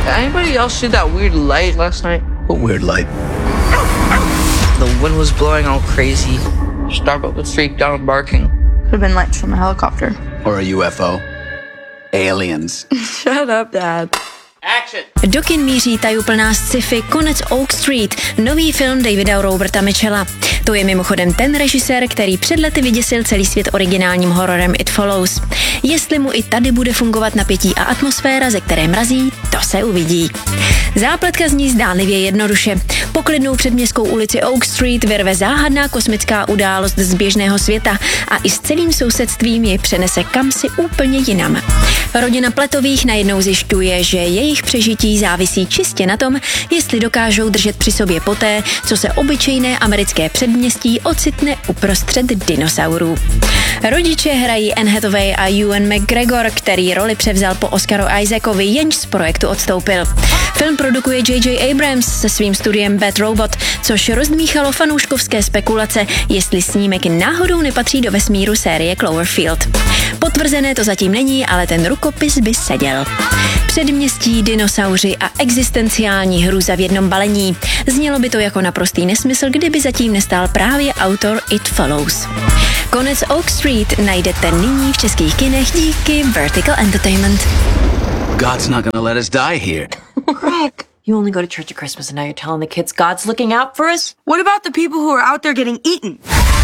Anybody else see that weird light last night? What weird light? The wind was blowing all crazy. Starbuck would freak down barking. Could have been lights from a helicopter. Or a UFO. Aliens. Shut up, Dad. Do kin míří tajuplná sci-fi Konec Oak Street, nový film Davida Roberta Mitchella. To je mimochodem ten režisér, který před lety vyděsil celý svět originálním hororem It Follows. Jestli mu i tady bude fungovat napětí a atmosféra, ze které mrazí, to se uvidí. Zápletka zní zdánlivě jednoduše. Poklidnou předměstskou ulici Oak Street vyrve záhadná kosmická událost z běžného světa a i s celým sousedstvím ji přenese kamsi úplně jinam. Rodina Pletových najednou zjišťuje, že jejich přežití závisí čistě na tom, jestli dokážou držet při sobě poté, co se obyčejné americké předměstí ocitne uprostřed dinosaurů. Rodiče hrají Anne Hathaway a Ewan McGregor, který roli převzal po Oscaru Isaacovi, jenž z projektu odstoupil. Film produkuje J.J. Abrams se svým studiem Bad Robot, což rozdmíchalo fanouškovské spekulace, jestli snímek náhodou nepatří do vesmíru série Cloverfield. Potvrzené to zatím není, ale ten rukopis by seděl. Předměstí, dinosauři a existenciální hrůza v jednom balení. Znělo by to jako naprostý nesmysl, kdyby zatím nestál právě autor It Follows. Konec Oak Street najdete nyní v českých kinech díky Vertical Entertainment. God's not gonna let us die here. Greg, you only go to church at Christmas and now you're telling the kids God's looking out for us? What about the people who are out there getting eaten?